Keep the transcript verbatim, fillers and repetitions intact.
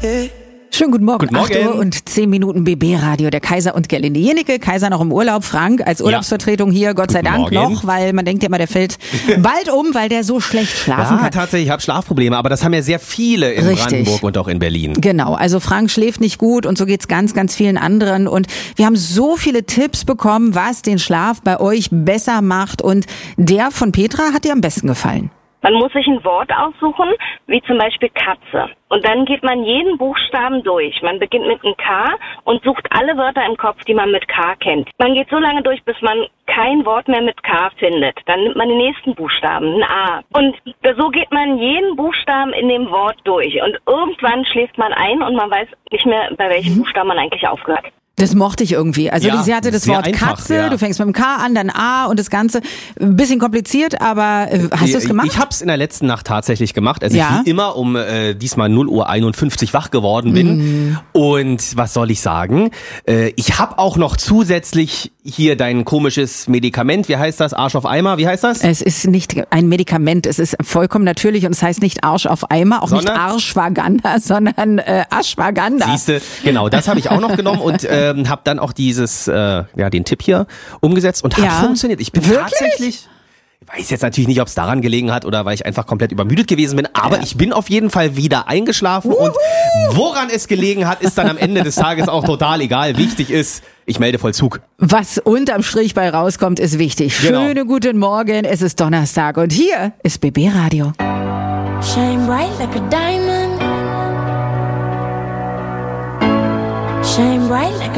Schönen guten Morgen. Guten Morgen. acht Uhr und zehn Minuten B B-Radio, der Kaiser und Gerlinde Jenecke. Kaiser noch im Urlaub, Frank als Urlaubsvertretung hier, Gott sei Guten Dank Morgen. noch, weil man denkt ja immer, der fällt bald um, weil der so schlecht schlafen Ja, kann. tatsächlich, ich habe Schlafprobleme, aber das haben ja sehr viele in Richtig. Brandenburg und auch in Berlin. Genau, also Frank schläft nicht gut und so geht's ganz, ganz vielen anderen. Und wir haben so viele Tipps bekommen, was den Schlaf bei euch besser macht. Und der von Petra hat dir am besten gefallen. Man muss sich ein Wort aussuchen, wie zum Beispiel Katze. Und dann geht man jeden Buchstaben durch. Man beginnt mit einem K und sucht alle Wörter im Kopf, die man mit K kennt. Man geht so lange durch, bis man kein Wort mehr mit K findet. Dann nimmt man den nächsten Buchstaben, ein A. Und so geht man jeden Buchstaben in dem Wort durch. Und irgendwann schläft man ein und man weiß nicht mehr, bei welchem Buchstaben man eigentlich aufgehört hat. Das mochte ich irgendwie. Also Ja, sie hatte das sehr Wort einfach, Katze, ja. du fängst mit dem K an, dann A und das Ganze. Ein bisschen kompliziert, aber äh, hast du es gemacht? Ich habe es in der letzten Nacht tatsächlich gemacht, als Ja. ich wie immer um äh, diesmal null Uhr einundfünfzig wach geworden bin. Mm. Und was soll ich sagen? Äh, ich habe auch noch zusätzlich hier dein komisches Medikament. Wie heißt das? Arsch auf Eimer? Wie heißt das? Es ist nicht ein Medikament, es ist vollkommen natürlich und es heißt nicht Arsch auf Eimer, auch Sondern? nicht Arschwaganda, sondern äh, Ashwagandha. Siehste, genau, das habe ich auch noch genommen und ähm, habe dann auch dieses, äh, ja, den Tipp hier umgesetzt und hat Ja. funktioniert. Ich bin Wirklich? tatsächlich, ich weiß jetzt natürlich nicht, ob es daran gelegen hat oder weil ich einfach komplett übermüdet gewesen bin, aber Ja. ich bin auf jeden Fall wieder eingeschlafen Uhu. und woran es gelegen hat, ist dann am Ende des Tages auch total egal. Wichtig ist, ich melde Vollzug. Was unterm Strich bei rauskommt, ist wichtig. Genau. Schönen guten Morgen, es ist Donnerstag und hier ist B B Radio. Shine bright like a diamond. Shine bright like a